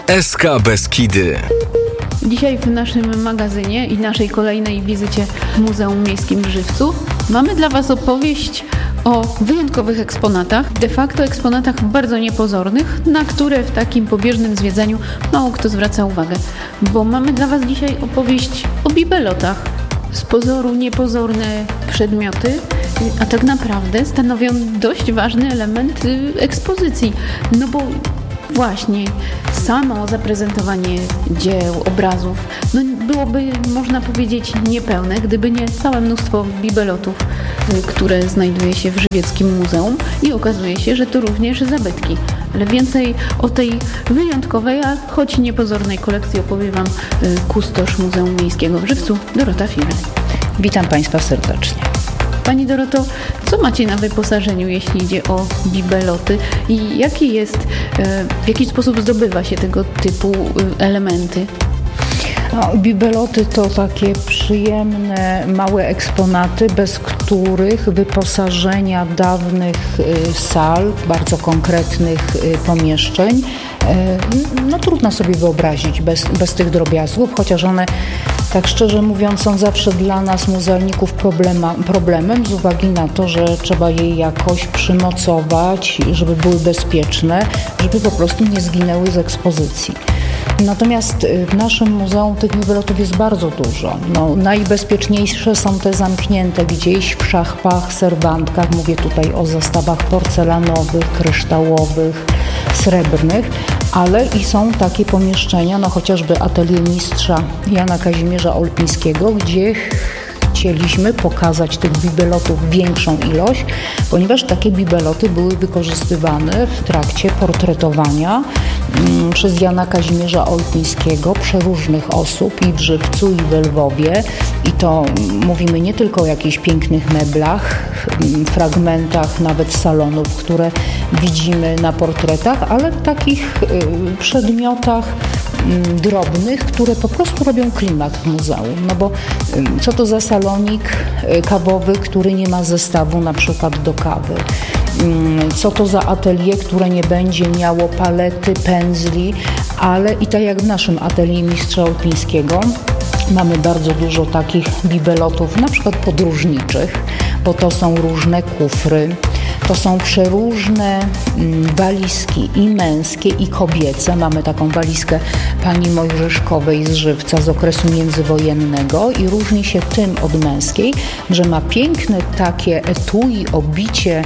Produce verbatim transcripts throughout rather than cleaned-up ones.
S K Beskidy. Dzisiaj w naszym magazynie i naszej kolejnej wizycie w Muzeum Miejskim w Żywcu mamy dla Was opowieść o wyjątkowych eksponatach, de facto eksponatach bardzo niepozornych, na które w takim pobieżnym zwiedzaniu mało kto zwraca uwagę. Bo mamy dla Was dzisiaj opowieść o bibelotach. Z pozoru niepozorne przedmioty, a tak naprawdę stanowią dość ważny element ekspozycji. No bo właśnie samo zaprezentowanie dzieł, obrazów, no byłoby, można powiedzieć, niepełne, gdyby nie całe mnóstwo bibelotów, które znajduje się w Żywieckim Muzeum i okazuje się, że to również zabytki. Ale więcej o tej wyjątkowej, a choć niepozornej kolekcji opowie Wam kustosz Muzeum Miejskiego w Żywcu, Dorota Firer. Witam Państwa serdecznie. Pani Doroto, co macie na wyposażeniu, jeśli idzie o bibeloty i jaki jest, w jaki sposób zdobywa się tego typu elementy? No, bibeloty to takie przyjemne, małe eksponaty, bez których wyposażenia dawnych sal, bardzo konkretnych pomieszczeń, no trudno sobie wyobrazić bez, bez tych drobiazgów, chociaż one, tak szczerze mówiąc, są zawsze dla nas, muzealników, problema, problemem z uwagi na to, że trzeba je jakoś przymocować, żeby były bezpieczne, żeby po prostu nie zginęły z ekspozycji. Natomiast w naszym muzeum tych bibelotów jest bardzo dużo. No, najbezpieczniejsze są te zamknięte gdzieś w szachbach, serwantkach. Mówię tutaj o zestawach porcelanowych, kryształowych, srebrnych, ale i są takie pomieszczenia, no chociażby atelier mistrza Jana Kazimierza Olpińskiego, gdzie chcieliśmy pokazać tych bibelotów większą ilość, ponieważ takie bibeloty były wykorzystywane w trakcie portretowania mm, przez Jana Kazimierza Olpińskiego przeróżnych osób i w Żywcu, i w Lwowie. I to mówimy nie tylko o jakichś pięknych meblach, fragmentach nawet salonów, które widzimy na portretach, ale w takich y, przedmiotach y, drobnych, które po prostu robią klimat w muzeum. No bo y, co to za salonik y, kawowy, który nie ma zestawu na przykład do kawy? Y, co to za atelier, które nie będzie miało palety, pędzli, ale i tak jak w naszym atelier mistrza Olpińskiego, mamy bardzo dużo takich bibelotów, na przykład podróżniczych, bo to są różne kufry, to są przeróżne walizki i męskie, i kobiece. Mamy taką walizkę pani Mojżeszkowej z Żywca z okresu międzywojennego i różni się tym od męskiej, że ma piękne takie etui, obicie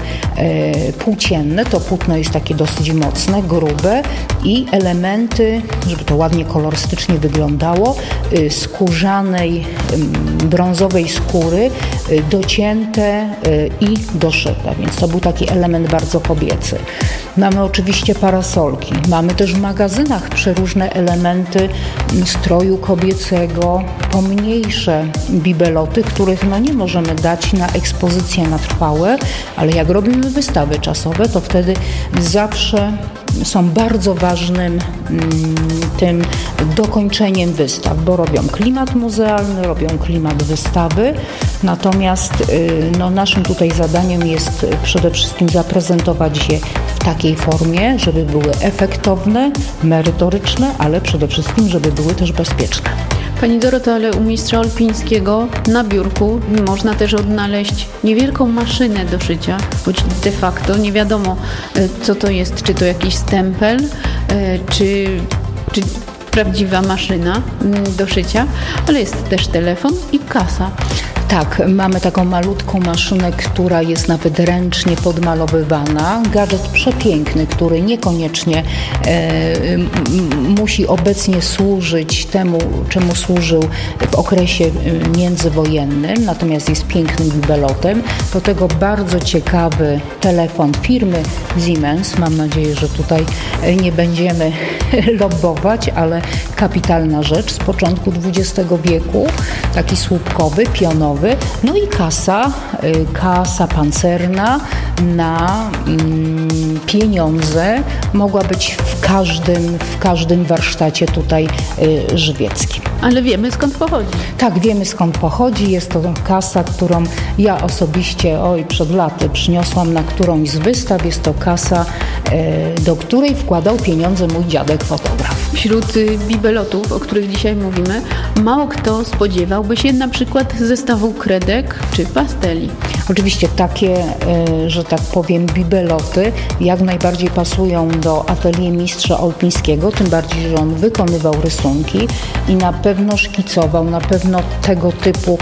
e, płócienne, to płótno jest takie dosyć mocne, grube i elementy, żeby to ładnie kolorystycznie wyglądało, y, skórzanej, y, brązowej skóry, y, docięte y, i doszyte, więc to był taki element bardzo kobiecy. Mamy oczywiście parasolki, mamy też w magazynach przeróżne elementy stroju kobiecego, pomniejsze bibeloty, których no nie możemy dać na ekspozycję na trwałe, ale jak robimy wystawy czasowe, to wtedy zawsze są bardzo ważnym mm, tym dokończeniem wystaw, bo robią klimat muzealny, robią klimat wystawy, natomiast y, no, naszym tutaj zadaniem jest przede wszystkim zaprezentować je w takiej formie, żeby były efektowne, merytoryczne, ale przede wszystkim, żeby były też bezpieczne. Pani Doroto, ale u mistrza Olpińskiego na biurku można też odnaleźć niewielką maszynę do szycia, choć de facto nie wiadomo, co to jest, czy to jakiś stempel, czy, czy prawdziwa maszyna do szycia, ale jest też telefon i kasa. Tak, mamy taką malutką maszynę, która jest nawet ręcznie podmalowywana. Gadżet przepiękny, który niekoniecznie e, m, musi obecnie służyć temu, czemu służył w okresie międzywojennym, natomiast jest pięknym bibelotem. Do tego bardzo ciekawy telefon firmy Siemens. Mam nadzieję, że tutaj nie będziemy lobbować, ale kapitalna rzecz z początku dwudziestego wieku, taki słupkowy, pionowy. No i kasa, kasa pancerna na mm, pieniądze mogła być w każdym, w każdym warsztacie tutaj y, żywieckim. Ale wiemy, skąd pochodzi. Tak, wiemy, skąd pochodzi. Jest to kasa, którą ja osobiście, oj, przed laty przyniosłam na którąś z wystaw. Jest to kasa, e, do której wkładał pieniądze mój dziadek fotograf. Wśród bibelotów, o których dzisiaj mówimy, mało kto spodziewałby się na przykład zestawu kredek czy pasteli. Oczywiście takie, e, że tak powiem, bibeloty jak najbardziej pasują do atelier mistrza Olpińskiego, tym bardziej, że on wykonywał rysunki i na pewno szkicował, na pewno tego typu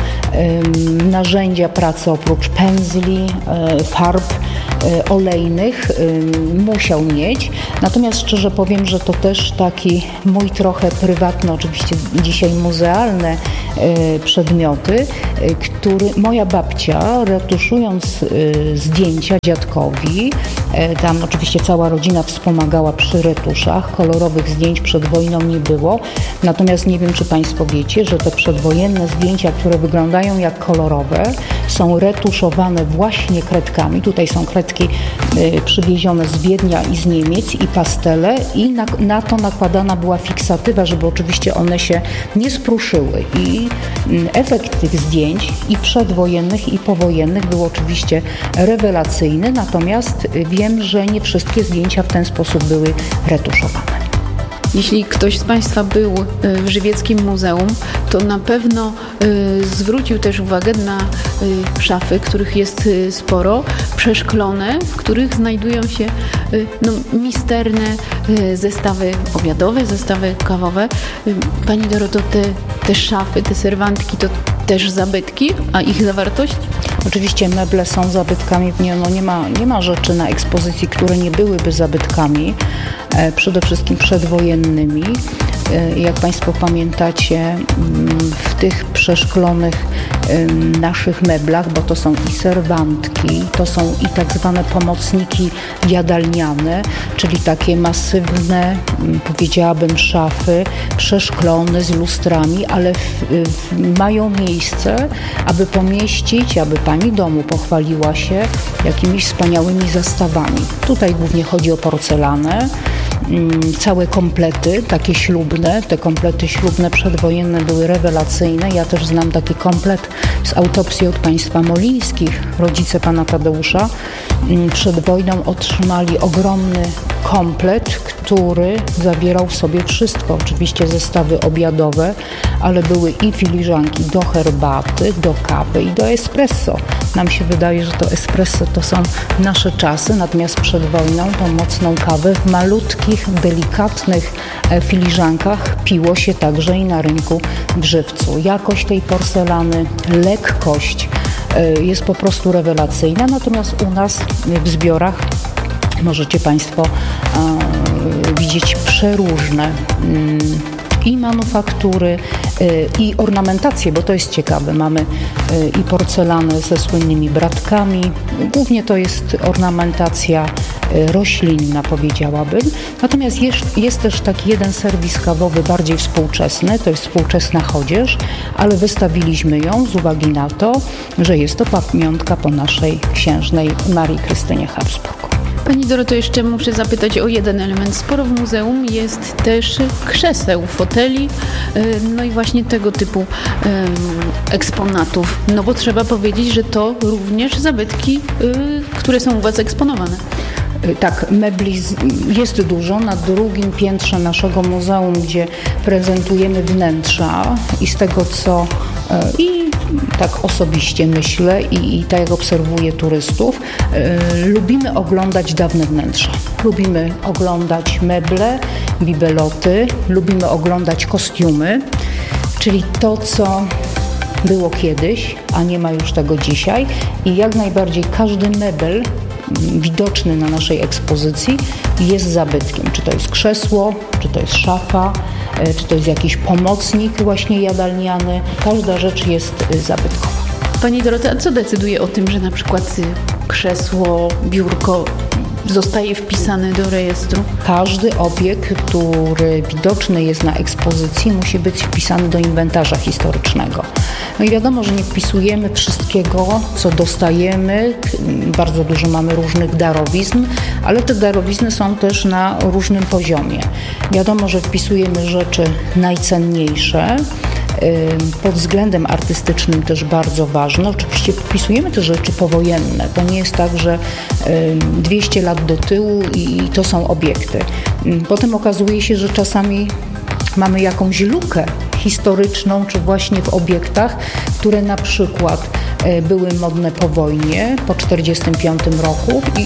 um, narzędzia pracy oprócz pędzli, e, farb e, olejnych e, musiał mieć. Natomiast szczerze powiem, że to też taki mój trochę prywatny, oczywiście dzisiaj muzealne e, przedmioty, e, który moja babcia, retuszując e, zdjęcia dziadkowi, e, tam oczywiście cała rodzina wspomagała przy retuszach, kolorowych zdjęć przed wojną nie było, natomiast nie wiem, czy Państwo wiecie, że te przedwojenne zdjęcia, które wyglądają jak kolorowe, są retuszowane właśnie kredkami. Tutaj są kredki y, przywiezione z Wiednia i z Niemiec i pastele i na, na to nakładana była fiksatywa, żeby oczywiście one się nie spruszyły. I y, efekt tych zdjęć i przedwojennych i powojennych był oczywiście rewelacyjny, natomiast y, wiem, że nie wszystkie zdjęcia w ten sposób były retuszowane. Jeśli ktoś z Państwa był w Żywieckim Muzeum, to na pewno y, zwrócił też uwagę na y, szafy, których jest y, sporo, przeszklone, w których znajdują się y, no, misterne y, zestawy obiadowe, zestawy kawowe. Y, Pani Doroto, te, te szafy, te serwantki to też zabytki, a ich zawartość? Oczywiście meble są zabytkami, nie, no nie, ma, nie ma rzeczy na ekspozycji, które nie byłyby zabytkami, e, przede wszystkim przedwojennymi. E, jak Państwo pamiętacie, w tych przeszklonych e, naszych meblach, bo to są i serwantki, to są i tak zwane pomocniki jadalniane, czyli takie masywne, powiedziałabym, szafy, przeszklone z lustrami, ale w, w, mają miejsce, aby pomieścić, aby pani domu pochwaliła się jakimiś wspaniałymi zestawami. Tutaj głównie chodzi o porcelanę, całe komplety, takie ślubne. Te komplety ślubne przedwojenne były rewelacyjne. Ja też znam taki komplet z autopsji od państwa Molińskich. Rodzice pana Tadeusza przed wojną otrzymali ogromny komplet, który zawierał w sobie wszystko. Oczywiście zestawy obiadowe, ale były i filiżanki do herbaty, do kawy i do espresso. Nam się wydaje, że to espresso to są nasze czasy, natomiast przed wojną tą mocną kawę w malutkich, delikatnych filiżankach piło się także i na rynku w Żywcu. Jakość tej porcelany, lekkość jest po prostu rewelacyjna, natomiast u nas w zbiorach możecie Państwo e, widzieć przeróżne mm, i manufaktury, y, i ornamentacje, bo to jest ciekawe. Mamy y, i porcelanę ze słynnymi bratkami. Głównie to jest ornamentacja y, roślinna, powiedziałabym. Natomiast jest, jest też taki jeden serwis kawowy bardziej współczesny, to jest współczesna chodzież, ale wystawiliśmy ją z uwagi na to, że jest to pamiątka po naszej księżnej Marii Krystynie Habsburg. Pani Doroto, jeszcze muszę zapytać o jeden element. Sporo w muzeum jest też krzeseł, foteli, no i właśnie tego typu eksponatów. No bo trzeba powiedzieć, że to również zabytki, które są u Was eksponowane. Tak, mebli jest dużo. Na drugim piętrze naszego muzeum, gdzie prezentujemy wnętrza i z tego, co i tak osobiście myślę i, i tak jak obserwuję turystów, yy, lubimy oglądać dawne wnętrza. Lubimy oglądać meble, bibeloty, lubimy oglądać kostiumy, czyli to, co było kiedyś, a nie ma już tego dzisiaj i jak najbardziej każdy mebel widoczny na naszej ekspozycji jest zabytkiem. Czy to jest krzesło, czy to jest szafa, czy to jest jakiś pomocnik właśnie jadalniany. Każda rzecz jest zabytkowa. Pani Dorota, a co decyduje o tym, że na przykład krzesło, biurko zostaje wpisane do rejestru? Każdy obiekt, który widoczny jest na ekspozycji, musi być wpisany do inwentarza historycznego. No i wiadomo, że nie wpisujemy wszystkiego, co dostajemy. Bardzo dużo mamy różnych darowizn, ale te darowizny są też na różnym poziomie. Wiadomo, że wpisujemy rzeczy najcenniejsze, pod względem artystycznym też bardzo ważne. Oczywiście wpisujemy te rzeczy powojenne. To nie jest tak, że dwieście lat do tyłu i to są obiekty. Potem okazuje się, że czasami mamy jakąś lukę historyczną, czy właśnie w obiektach, które na przykład były modne po wojnie, po czterdziestym piątym roku i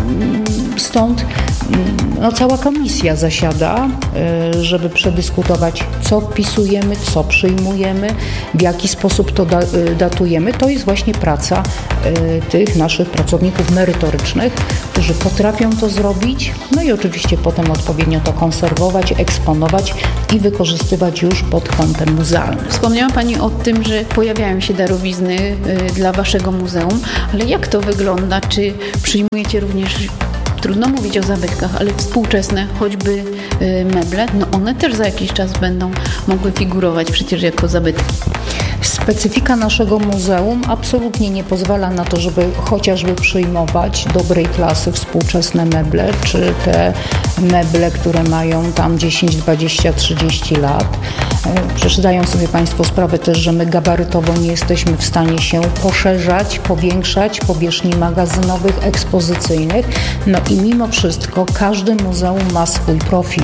stąd no, cała komisja zasiada, żeby przedyskutować, co wpisujemy, co przyjmujemy, w jaki sposób to da, datujemy. To jest właśnie praca tych naszych pracowników merytorycznych, którzy potrafią to zrobić, no i oczywiście potem odpowiednio to konserwować, eksponować i wykorzystywać już pod kątem muzealnym. Wspomniała Pani o tym, że pojawiają się darowizny dla Waszego muzeum, ale jak to wygląda? Czy przyjmujecie również, trudno mówić o zabytkach, ale współczesne choćby meble, no one też za jakiś czas będą mogły figurować przecież jako zabytki. Specyfika naszego muzeum absolutnie nie pozwala na to, żeby chociażby przyjmować dobrej klasy współczesne meble, czy te meble, które mają tam dziesięć, dwadzieścia, trzydzieści lat. Przecież zdają sobie Państwo sprawę też, że my gabarytowo nie jesteśmy w stanie się poszerzać, powiększać powierzchni magazynowych, ekspozycyjnych. No i mimo wszystko każde muzeum ma swój profil.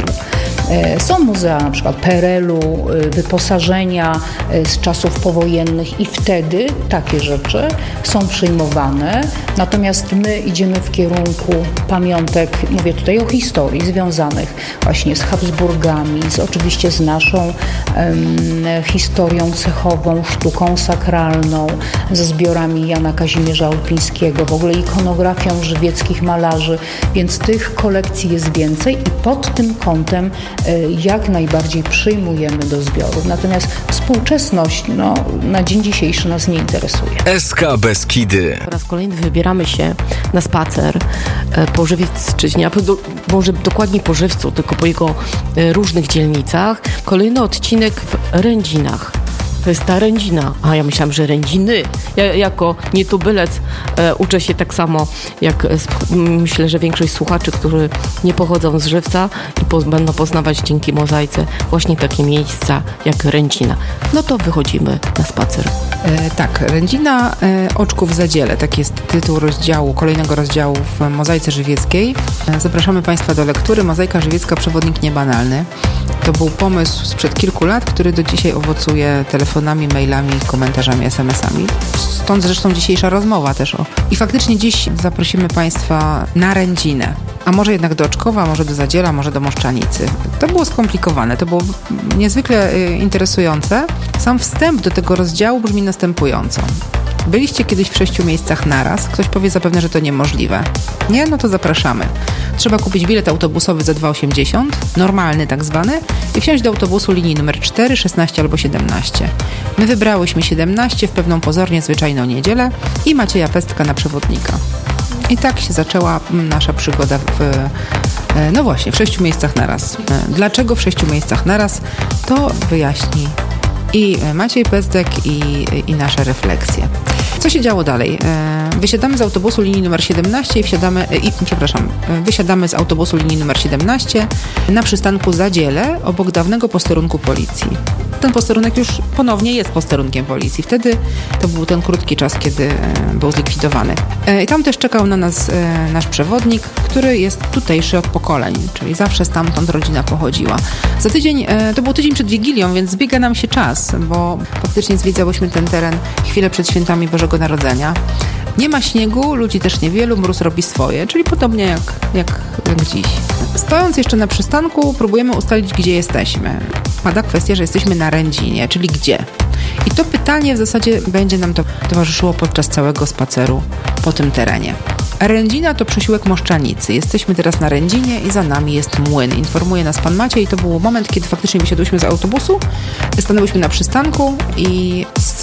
Są muzea na przykład P R L u, wyposażenia z czasów powojennych i wtedy takie rzeczy są przyjmowane. Natomiast my idziemy w kierunku pamiątek, mówię tutaj o historii, związanych właśnie z Habsburgami, z, oczywiście z naszą um, historią cechową, sztuką sakralną, ze zbiorami Jana Kazimierza Olpińskiego, w ogóle ikonografią żywieckich malarzy, więc tych kolekcji jest więcej i pod tym kątem jak najbardziej przyjmujemy do zbiorów. Natomiast współczesność no, na dzień dzisiejszy nas nie interesuje. S K Beskidy. Po raz kolejny wybieramy się na spacer po Żywiecczyźnie, do, może dokładnie po Żywcu, tylko po jego różnych dzielnicach. Kolejny odcinek w Rędzinach. To jest ta Rędzina. A ja myślałam, że Rędziny. Ja jako nietubylec e, uczę się tak samo, jak e, myślę, że większość słuchaczy, którzy nie pochodzą z Żywca i po, będą poznawać dzięki mozaice właśnie takie miejsca jak Rędzina. No to wychodzimy na spacer. E, tak, Rędzina e, Oczków w Zadziele. Taki jest tytuł rozdziału, kolejnego rozdziału w Mozaice Żywieckiej. E, zapraszamy Państwa do lektury. Mozaika Żywiecka, przewodnik niebanalny. To był pomysł sprzed kilku lat, który do dzisiaj owocuje telefonami, mailami, komentarzami, es em esami. Stąd zresztą dzisiejsza rozmowa też o. I faktycznie dziś zaprosimy Państwa na Rędzinę. A może jednak do Oczkowa, może do Zadziela, może do Moszczanicy. To było skomplikowane, to było niezwykle y, interesujące. Sam wstęp do tego rozdziału brzmi następująco. Byliście kiedyś w sześciu miejscach naraz? Ktoś powie zapewne, że to niemożliwe. Nie? No to zapraszamy. Trzeba kupić bilet autobusowy za dwa osiemdziesiąt, normalny tak zwany, i wsiąść do autobusu linii numer cztery, szesnaście albo siedemnaście. My wybrałyśmy siedemnaście w pewną pozornie zwyczajną niedzielę i Macieja Pestka na przewodnika. I tak się zaczęła nasza przygoda w, no właśnie, w sześciu miejscach naraz. Dlaczego w sześciu miejscach naraz? To wyjaśni i Maciej Pestek i, i nasze refleksje. Co się działo dalej? Wysiadamy z autobusu linii numer siedemnaście i wsiadamy, i, przepraszam, wysiadamy z autobusu linii numer siedemnaście na przystanku Zadziele obok dawnego posterunku policji. Ten posterunek już ponownie jest posterunkiem policji. Wtedy to był ten krótki czas, kiedy był zlikwidowany. I tam też czekał na nas nasz przewodnik, który jest tutejszy od pokoleń, czyli zawsze stamtąd rodzina pochodziła. Za tydzień, to był tydzień przed Wigilią, więc zbiega nam się czas, bo faktycznie zwiedzałyśmy ten teren chwilę przed świętami Bożego Narodzenia. Nie ma śniegu, ludzi też niewielu, mróz robi swoje, czyli podobnie jak, jak, jak dziś. Stojąc jeszcze na przystanku, próbujemy ustalić, gdzie jesteśmy. Pada kwestia, że jesteśmy na Rędzinie, czyli gdzie. I to pytanie w zasadzie będzie nam to towarzyszyło podczas całego spaceru po tym terenie. Rędzina to przesiłek Moszczanicy. Jesteśmy teraz na Rędzinie i za nami jest młyn. Informuje nas pan Maciej i to był moment, kiedy faktycznie wysiadłyśmy z autobusu, stanęłyśmy na przystanku i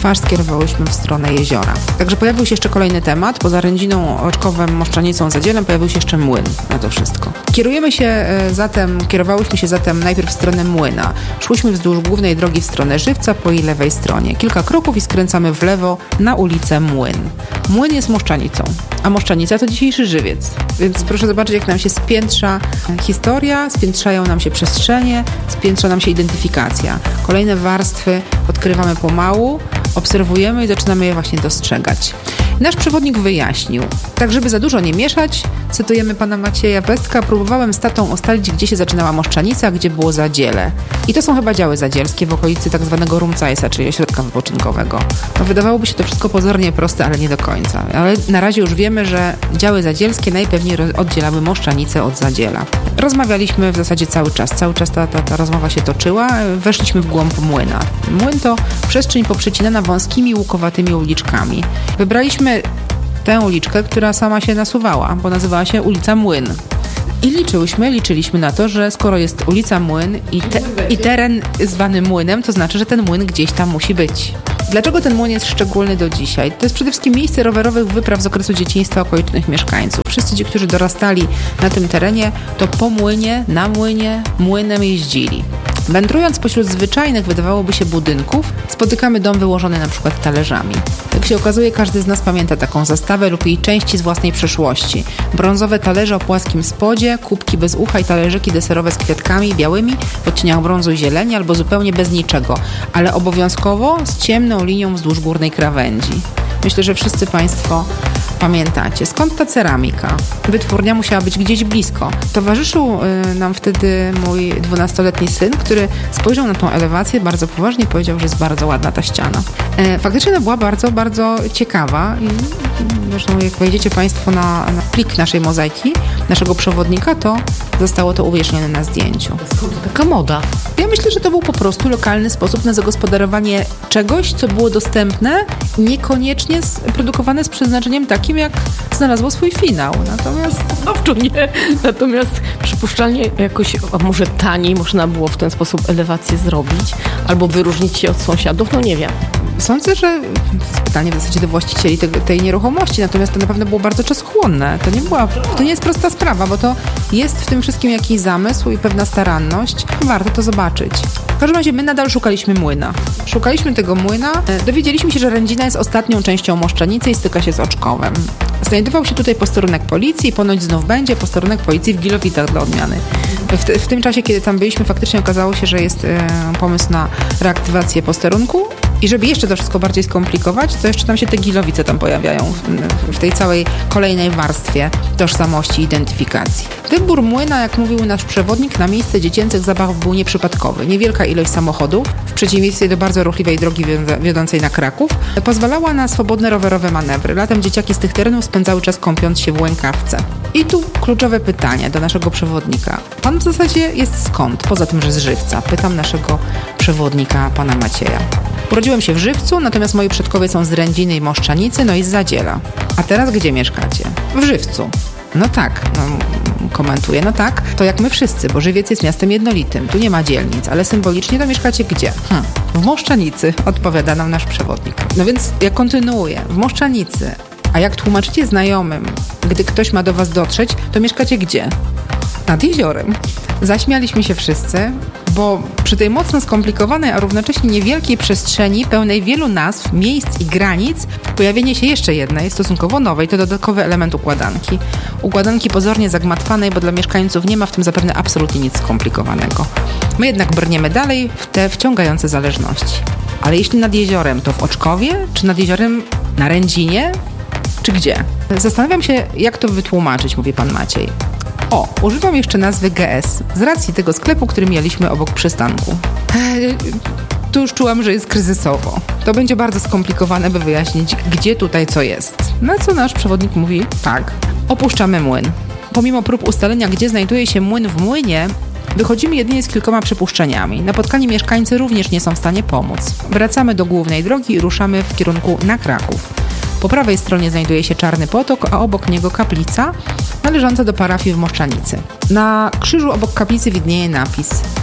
twarz skierowałyśmy w stronę jeziora. Także pojawił się jeszcze kolejny temat. Poza Rędziną, Oczkowem, Moszczanicą, Zadzielem pojawił się jeszcze młyn na to wszystko. Kierujemy się zatem, kierowałyśmy się zatem najpierw w stronę młyna. Szłyśmy wzdłuż głównej drogi w stronę Żywca po jej lewej stronie. Kilka kroków i skręcamy w lewo na ulicę Młyn. Młyn jest Moszczanicą, a Moszczanica to dzisiejszy Żywiec. Więc proszę zobaczyć, jak nam się spiętrza historia, spiętrzają nam się przestrzenie, spiętrza nam się identyfikacja. Kolejne warstwy odkrywamy pomału, obserwujemy i zaczynamy je właśnie dostrzegać. Nasz przewodnik wyjaśnił, tak żeby za dużo nie mieszać, cytujemy pana Macieja Pestka, próbowałem z tatą ustalić, gdzie się zaczynała Moszczanica, gdzie było Zadziele. I to są chyba działy zadzielskie w okolicy tak zwanego Rumcajsa, czyli ośrodka wypoczynkowego. No, wydawałoby się to wszystko pozornie proste, ale nie do końca. Ale na razie już wiemy, że działy zadzielskie najpewniej oddzielały Moszczanicę od Zadziela. Rozmawialiśmy w zasadzie cały czas, cały czas ta, ta, ta rozmowa się toczyła, weszliśmy w głąb młyna. Młyn to przestrzeń poprzecinana wąskimi, łukowatymi uliczkami. Wybraliśmy tę uliczkę, która sama się nasuwała, bo nazywała się ulica Młyn. I liczyłyśmy, liczyliśmy na to, że skoro jest ulica Młyn i, te, i teren zwany Młynem, to znaczy, że ten młyn gdzieś tam musi być. Dlaczego ten młyn jest szczególny do dzisiaj? To jest przede wszystkim miejsce rowerowych wypraw z okresu dzieciństwa okolicznych mieszkańców. Wszyscy ci, którzy dorastali na tym terenie, to po młynie, na młynie, młynem jeździli. Wędrując pośród zwyczajnych, wydawałoby się, budynków, spotykamy dom wyłożony na przykład talerzami. Jak się okazuje, każdy z nas pamięta taką zastawę lub jej części z własnej przeszłości. Brązowe talerze o płaskim spodzie, kubki bez ucha i talerzyki deserowe z kwiatkami białymi w odcieniach brązu i zieleni albo zupełnie bez niczego, ale obowiązkowo z ciemną linią wzdłuż górnej krawędzi. Myślę, że wszyscy Państwo pamiętacie. Skąd ta ceramika? Wytwórnia musiała być gdzieś blisko. Towarzyszył y, nam wtedy mój dwunastoletni syn, który spojrzał na tą elewację bardzo poważnie i powiedział, że jest bardzo ładna ta ściana. E, faktycznie ona była bardzo, bardzo ciekawa i zresztą jak wejdziecie Państwo na, na plik naszej mozaiki, naszego przewodnika, to zostało to uwiecznione na zdjęciu. Skąd taka moda? Ja myślę, że to był po prostu lokalny sposób na zagospodarowanie czegoś, co było dostępne, niekoniecznie produkowane z przeznaczeniem takim, jak znalazło swój finał. Natomiast... Owczo nie. Natomiast przypuszczalnie jakoś, a może taniej można było w ten sposób elewację zrobić, albo wyróżnić się od sąsiadów, no nie wiem. Sądzę, że to jest pytanie w zasadzie do właścicieli te, tej nieruchomości, natomiast to na pewno było bardzo czasochłonne. To nie była, to nie jest prosta sprawa, bo to jest w tym wszystkim jakiś zamysł i pewna staranność. Warto to zobaczyć. W każdym razie my nadal szukaliśmy młyna. Szukaliśmy tego młyna. Dowiedzieliśmy się, że Rędzina jest ostatnią częścią Moszczanicy i styka się z Oczkowem. Znajdował się tutaj posterunek policji i ponoć znów będzie posterunek policji w Gilowicach dla odmiany. W, te, w tym czasie, kiedy tam byliśmy, faktycznie okazało się, że jest e, pomysł na reaktywację posterunku. I żeby jeszcze to wszystko bardziej skomplikować, to jeszcze tam się te Gilowice tam pojawiają w, w tej całej kolejnej warstwie tożsamości i identyfikacji. Wybór młyna, jak mówił nasz przewodnik, na miejsce dziecięcych zabaw był nieprzypadkowy. Niewielka ilość samochodów, w przeciwieństwie do bardzo ruchliwej drogi wiodącej na Kraków, pozwalała na swobodne rowerowe manewry. Latem dzieciaki z tych terenów spędzały czas kąpiąc się w Łękawce. I tu kluczowe pytanie do naszego przewodnika. Pan w zasadzie jest skąd? Poza tym, że z Żywca. Pytam naszego przewodnika, pana Macieja. Urodziłem się w Żywcu, natomiast moi przodkowie są z Rędziny i Moszczanicy, no i z Zadziela. A teraz gdzie mieszkacie? W Żywcu. No tak, no, komentuję, no tak, to jak my wszyscy, bo Żywiec jest miastem jednolitym. Tu nie ma dzielnic, ale symbolicznie to mieszkacie gdzie? Hm. W Moszczanicy, odpowiada nam nasz przewodnik. No więc ja kontynuuję. W Moszczanicy. A jak tłumaczycie znajomym, gdy ktoś ma do was dotrzeć, to mieszkacie gdzie? Nad jeziorem. Zaśmialiśmy się wszyscy, bo przy tej mocno skomplikowanej, a równocześnie niewielkiej przestrzeni, pełnej wielu nazw, miejsc i granic, pojawienie się jeszcze jednej, stosunkowo nowej, to dodatkowy element układanki. Układanki pozornie zagmatwanej, bo dla mieszkańców nie ma w tym zapewne absolutnie nic skomplikowanego. My jednak brniemy dalej w te wciągające zależności. Ale jeśli nad jeziorem, to w Oczkowie, czy nad jeziorem na Rędzinie, czy gdzie? Zastanawiam się, jak to wytłumaczyć, mówi pan Maciej. O, używam jeszcze nazwy G S z racji tego sklepu, który mieliśmy obok przystanku. Eee, tu już czułam, że jest kryzysowo. To będzie bardzo skomplikowane, by wyjaśnić, gdzie tutaj co jest. Na co nasz przewodnik mówi, tak, opuszczamy młyn. Pomimo prób ustalenia, gdzie znajduje się młyn w młynie, wychodzimy jedynie z kilkoma przypuszczeniami. Napotkani mieszkańcy również nie są w stanie pomóc. Wracamy do głównej drogi i ruszamy w kierunku na Kraków. Po prawej stronie znajduje się Czarny Potok, a obok niego kaplica należąca do parafii w Moszczanicy. Na krzyżu obok kaplicy widnieje napis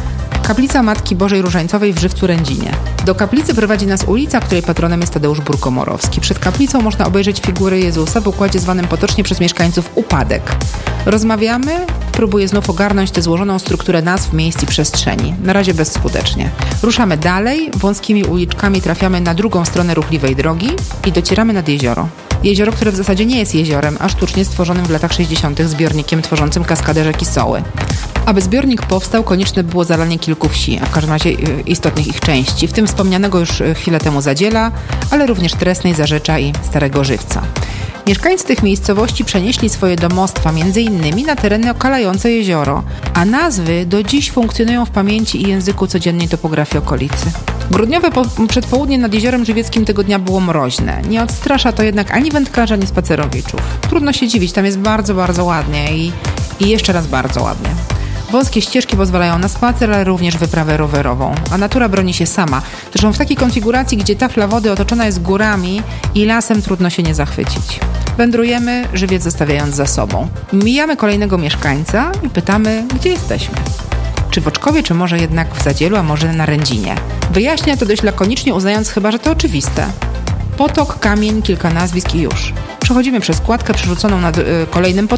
Kaplica Matki Bożej Różańcowej w Żywcu-Rędzinie. Do kaplicy prowadzi nas ulica, której patronem jest Tadeusz Burkomorowski. Przed kaplicą można obejrzeć figurę Jezusa w układzie zwanym potocznie przez mieszkańców upadek. Rozmawiamy, próbuję znów ogarnąć tę złożoną strukturę nazw, miejsc i przestrzeni. Na razie bezskutecznie. Ruszamy dalej, wąskimi uliczkami trafiamy na drugą stronę ruchliwej drogi i docieramy nad jezioro. Jezioro, które w zasadzie nie jest jeziorem, a sztucznie stworzonym w latach sześćdziesiątych zbiornikiem tworzącym kaskadę rzeki Soły. Aby zbiornik powstał, konieczne było zalanie kilku wsi, a w każdym razie istotnych ich części, w tym wspomnianego już chwilę temu Zadziela, ale również Tresnej, Zarzecza i Starego Żywca. Mieszkańcy tych miejscowości przenieśli swoje domostwa między innymi na tereny okalające jezioro, a nazwy do dziś funkcjonują w pamięci i języku codziennej topografii okolicy. Grudniowe po- przedpołudnie nad Jeziorem Żywieckim tego dnia było mroźne. Nie odstrasza to jednak ani wędkarzy, ani spacerowiczów. Trudno się dziwić, tam jest bardzo, bardzo ładnie i, i jeszcze raz bardzo ładnie. Wąskie ścieżki pozwalają na spacer, ale również wyprawę rowerową, a natura broni się sama. Zresztą w takiej konfiguracji, gdzie tafla wody otoczona jest górami i lasem, trudno się nie zachwycić. Wędrujemy, Żywiec zostawiając za sobą. Mijamy kolejnego mieszkańca i pytamy, gdzie jesteśmy. Czy w Oczkowie, czy może jednak w Zadzielu, a może na Rędzinie. Wyjaśnia to dość lakonicznie, uznając chyba, że to oczywiste. Potok, kamień, kilka nazwisk i już. Przechodzimy przez kładkę przerzuconą nad y, kolejnym potokiem,